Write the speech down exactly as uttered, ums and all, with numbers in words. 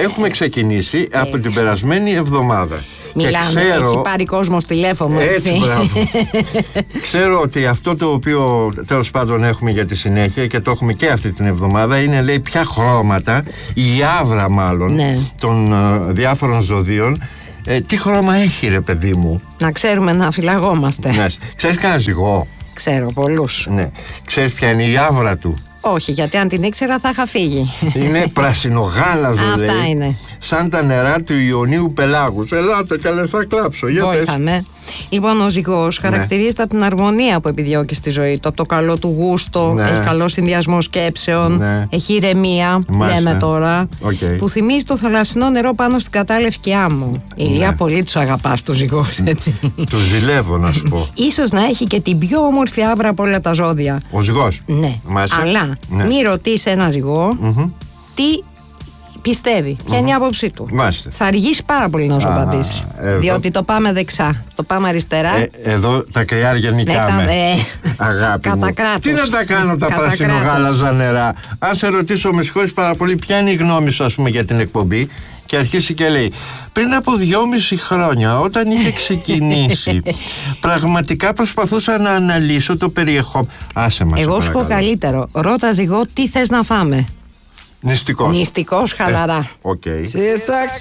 Έχουμε ξεκινήσει ε. από την περασμένη εβδομάδα. Μιλάμε, και ξέρω, έχει πάρει κόσμος τηλέφωνο, έτσι. Έτσι, μπράβο. Ξέρω ότι αυτό το οποίο τέλος πάντων έχουμε για τη συνέχεια και το έχουμε και αυτή την εβδομάδα είναι, λέει, ποια χρώματα, η άβρα μάλλον, ναι, των uh, διάφορων ζωδίων, ε, τι χρώμα έχει, ρε παιδί μου. Να ξέρουμε να φυλαγόμαστε. Ναι. Ξέρεις κανένα ζυγό? Ξέρω πολλούς. Ναι. Ξέρεις ποια είναι η άβρα του? Όχι, γιατί αν την ήξερα θα είχα φύγει. Είναι πρασινογάλαζο, λέει. Αυτά είναι. Σαν τα νερά του Ιωνίου Πελάγους. Ελάτε καλέ, θα κλάψω. Βοήθαμε. Λοιπόν, ο ζυγός ναι. χαρακτηρίζεται από την αρμονία που επιδιώκει στη ζωή του, από το καλό του γούστο, ναι, έχει καλό συνδυασμό σκέψεων, ναι, έχει ηρεμία, μάλιστα, λέμε τώρα, okay, που θυμίζει το θαλασσινό νερό πάνω στην κατάλευκη άμμο. Ηλία, ναι, πολύ τους αγαπάς τους ζυγούς, έτσι. Τους ζηλεύω, να σου πω. Ίσως να έχει και την πιο όμορφη άβρα από όλα τα ζώδια. Ο ζυγός. Ναι, μάλιστα, αλλά ναι, μη ρωτήσει ένα ζυγό mm-hmm. τι πιστεύει, ποια mm-hmm. είναι η άποψή του. Μάλιστα. Θα αργήσει πάρα πολύ να σου απαντήσει. Διότι το πάμε δεξιά, το πάμε αριστερά. Ε, εδώ τα κρυάρια νικάμε. Ε, Αγάπη μου. Τι να τα κάνω τα πρασινογάλαζα νερά. Αν σε ρωτήσω, με συγχωρείς πάρα πολύ, ποια είναι η γνώμη σου, ας πούμε, για την εκπομπή, και αρχίσει και λέει, πριν από δυόμιση χρόνια όταν είχε ξεκινήσει πραγματικά προσπαθούσα να αναλύσω το περιεχόμενο. Άσε μας. Εγώ σου πω καλύτερο, ρώτα ζυγό τι θες να φάμε. Νηστικός. Νηστικός, χαλαρά. Οκ. Okay.